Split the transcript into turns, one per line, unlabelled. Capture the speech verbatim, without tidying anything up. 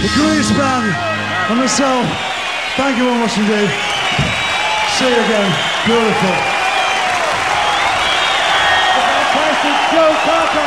the Grease Band, and myself. Thank you very much indeed. See you again. Beautiful.
Fantastic Joe Cocker.